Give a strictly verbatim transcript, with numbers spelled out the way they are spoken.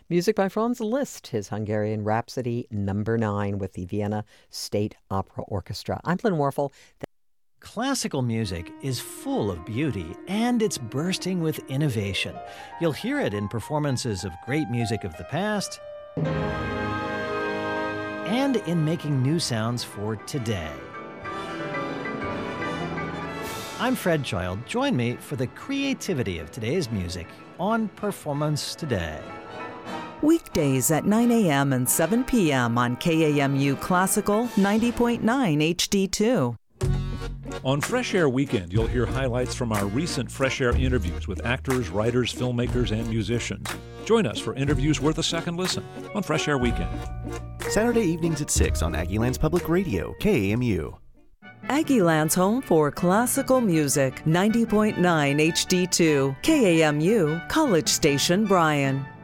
Music by Franz Liszt, his Hungarian Rhapsody number nine with the Vienna State Opera Orchestra. I'm Lynn Warfel. Classical music is full of beauty, and it's bursting with innovation. You'll hear it in performances of great music of the past and in making new sounds for today. I'm Fred Child. Join me for the creativity of today's music on Performance Today. Weekdays at nine a.m. and seven p.m. on K A M U Classical ninety point nine H D two. On Fresh Air Weekend, you'll hear highlights from our recent Fresh Air interviews with actors, writers, filmmakers, and musicians. Join us for interviews worth a second listen on Fresh Air Weekend. Saturday evenings at six on Aggieland's Public Radio, K A M U. Aggieland's home for classical music, ninety point nine H D two, K A M U, College Station, Bryan.